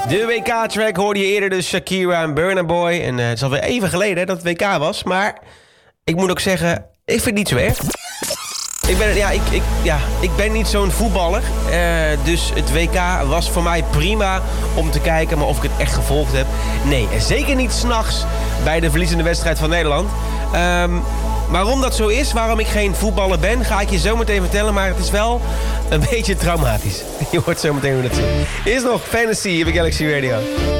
De WK-track hoorde je eerder dus Shakira en Burna Boy. En het is alweer even geleden dat het WK was. Maar ik moet ook zeggen, ik vind het niet zo erg. Ik ben niet zo'n voetballer. Dus het WK was voor mij prima om te kijken. Maar of ik het echt gevolgd heb? Nee, en zeker niet 's nachts bij de verliezende wedstrijd van Nederland. Waarom dat zo is, waarom ik geen voetballer ben, ga ik je zo meteen vertellen. Maar het is wel een beetje traumatisch. Je hoort zo meteen hoe dat zit. Eerst nog Fantasy hier bij Galaxy Radio.